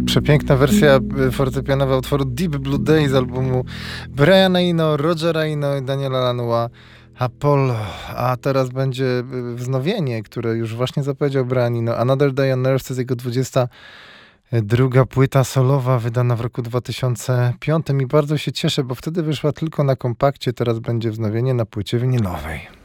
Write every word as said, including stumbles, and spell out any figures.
Przepiękna wersja fortepianowa utworu Deep Blue Day z albumu Briana Eno, Rogera Eno i Daniela Lanois, Apollo. A teraz będzie wznowienie, które już właśnie zapowiedział Brian Eno. Another Day on Earth to jest jego dwudziesta druga płyta solowa, wydana w roku dwa tysiące piątym i bardzo się cieszę, bo wtedy wyszła tylko na kompakcie, teraz będzie wznowienie na płycie winylowej.